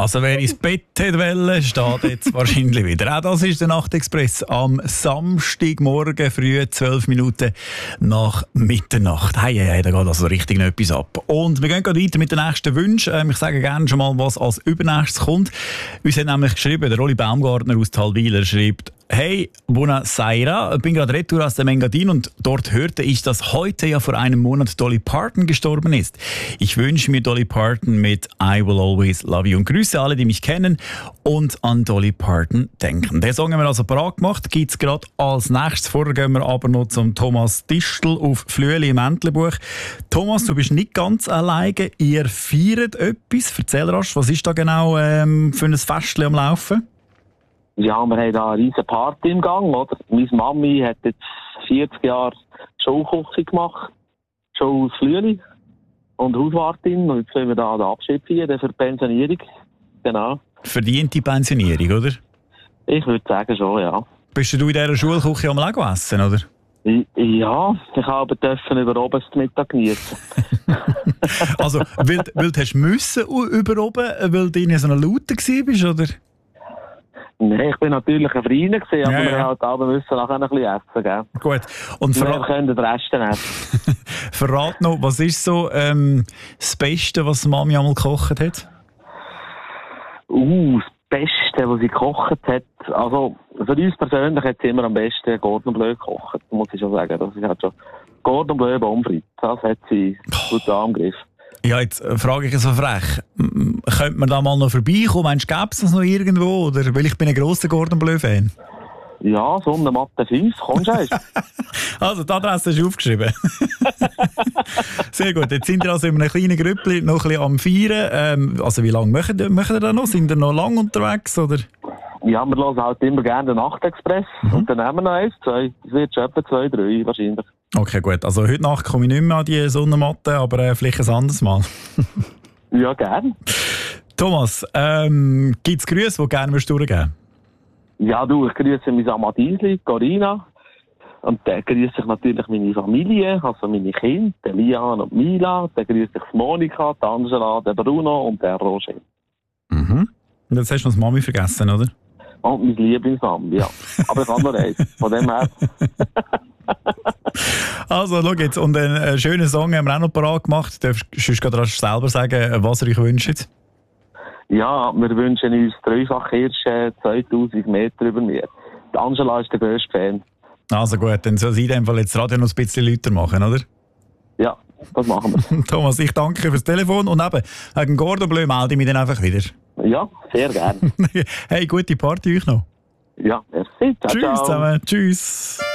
Also wer ins Bett wollte, steht jetzt wahrscheinlich wieder. Auch das ist der Nachtexpress am Samstagmorgen früh, 12 Minuten nach Mitternacht. Hey, da geht also richtig noch etwas ab. Und wir gehen weiter mit den nächsten Wünschen. Ich sage gerne schon mal, was als übernächstes kommt. Uns hat nämlich geschrieben, der Rolli Baumgartner aus Talweiler schreibt: Hey, buonasera, bin gerade retour aus dem Engadin und dort hörte ich, dass heute ja vor einem Monat Dolly Parton gestorben ist. Ich wünsche mir Dolly Parton mit I Will Always Love You und grüße alle, die mich kennen und an Dolly Parton denken. Den Song haben wir also parat gemacht, gibt es gerade als nächstes. Vorher gehen wir aber noch zum Thomas Distel auf Flüeli im Entlebuch. Thomas, du bist nicht ganz alleine, ihr feiert etwas. Erzähl rasch, was ist da genau für ein Festchen am Laufen? Ja, wir haben da eine riesen Party im Gang, oder? Meine Mami hat jetzt 40 Jahre Showküche gemacht, Show aus Flüeli und Hauswartin. Und jetzt wollen wir da den Abschied feiern für die Pensionierung. Genau. Verdiente Pensionierung, oder? Ich würde sagen schon, ja. Bist du in dieser Schulküche am Lego essen, oder? Ja, ich habe über oben zum Mittag genießen. Also, weil du hast müssen über oben, weil du in so einer Laute warst, oder? Nein, ich bin natürlich ein Freund gewesen, aber wir halt aber müssen nachher ein bisschen essen, gell? Gut. Und wir können den Rest essen. Verrat noch, was ist so das Beste, was Mami einmal gekocht hat? Das Beste, was sie gekocht hat, also für uns persönlich hat sie immer am besten Cordon Bleu gekocht, muss ich schon sagen. Das ist halt schon Cordon Bleu Pommes frites. Das hat sie gut angegriffen. Ja, jetzt frage ich so frech. Könnte man da mal noch vorbeikommen? Meinst du, gäbe es das noch irgendwo? Oder? Weil ich bin ein grosser Cordon Bleu-Fan. Ja, Sonnenmatte 5, kommst du erst. Also, die Adresse hast du aufgeschrieben. Sehr gut. Jetzt sind wir also in einem kleinen Grüppli noch ein bisschen am Feiern. Also, wie lange machen ihr da noch? Sind ihr noch lange unterwegs? Oder? Ja, wir hören halt immer gerne den Nachtexpress. Und dann haben wir noch 1, 2. Es wird schon etwa 2, 3 wahrscheinlich. Okay, gut. Also, heute Nacht komme ich nicht mehr an die Sonnenmatte, aber vielleicht ein anderes Mal. Ja, gerne. Thomas, gibt es Grüße, die du gerne durchgeben würdest? Ja, du, ich grüße meine Amadisli, Corina. Und dann grüße ich natürlich meine Familie, also meine Kinder, Lian und Mila. Dann grüße ich Monika, Angela, Bruno und Roger. Mhm. Und jetzt hast du noch das Mami vergessen, oder? Und mein Lieblingsmami, ja. Aber ich habe noch eins. Von dem her. Also, schau jetzt. Und einen schönen Song haben wir auch noch parat gemacht. Du darfst gerade selber sagen, was ihr euch wünscht. Ja, wir wünschen uns Dreifach-Hirsche 2000 Meter über mir. Die Angela ist der grösste Fan. Also gut, dann soll sie in dem Fall jetzt Radio noch ein bisschen lauter machen, oder? Ja, das machen wir. Thomas, ich danke fürs Telefon und eben, wegen Cordon Bleu melde ich mich dann einfach wieder. Ja, sehr gerne. Hey, gute Party euch noch. Ja, merci. Ciao, Tschüss ciao. zusammen. Tschüss.